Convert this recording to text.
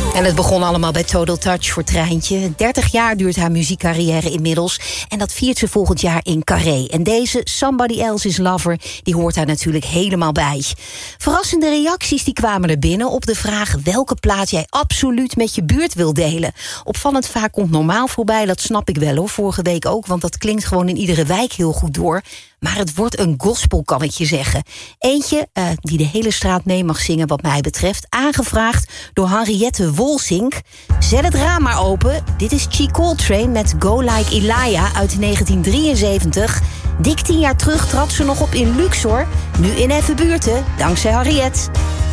En het begon allemaal bij Total Touch voor Treintje. 30 jaar duurt haar muziekcarrière inmiddels. En dat viert ze volgend jaar in Carré. En deze Somebody Else's Lover, die hoort daar natuurlijk helemaal bij. Verrassende reacties die kwamen er binnen op de vraag welke plaat jij absoluut met je buurt wil delen. Opvallend vaak komt Normaal voorbij, dat snap ik wel hoor. Vorige week ook, want dat klinkt gewoon in iedere wijk heel goed door. Maar het wordt een gospel, kan ik je zeggen. Eentje die de hele straat mee mag zingen wat mij betreft. Aangevraagd door Henriette Wolsink. Zet het raam maar open. Dit is Chi Coltrane met Go Like Elijah uit 1973. Dik 10 jaar terug trad ze nog op in Luxor. Nu in Effen Buurten, dankzij Henriette.